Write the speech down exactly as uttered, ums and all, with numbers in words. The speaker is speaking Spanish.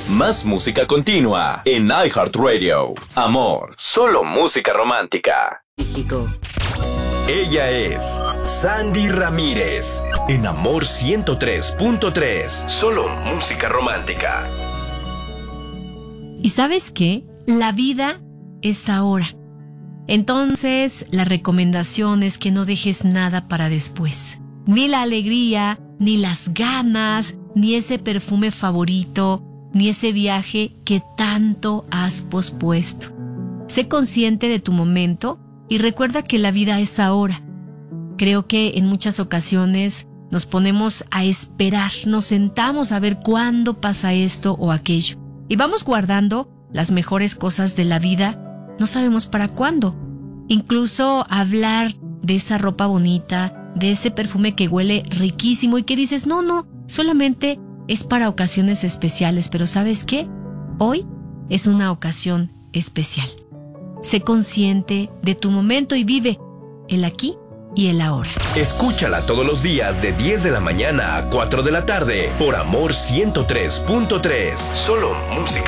Más música continua en iHeartRadio. Amor, solo música romántica. Ella es Sandy Ramírez. En Amor ciento tres punto tres. Solo música romántica. ¿Y sabes qué? La vida es ahora. Entonces, la recomendación es que no dejes nada para después. Ni la alegría, ni las ganas, ni ese perfume favorito, ni ese viaje que tanto has pospuesto. Sé consciente de tu momento y recuerda que la vida es ahora. Creo que en muchas ocasiones nos ponemos a esperar, nos sentamos a ver cuándo pasa esto o aquello. Y vamos guardando las mejores cosas de la vida, no sabemos para cuándo. Incluso hablar de esa ropa bonita, de ese perfume que huele riquísimo y que dices, no, no, solamente es para ocasiones especiales. Pero ¿sabes qué? Hoy es una ocasión especial. Sé consciente de tu momento y vive el aquí y el ahora. Escúchala todos los días de diez de la mañana a cuatro de la tarde por Amor ciento tres punto tres. Solo música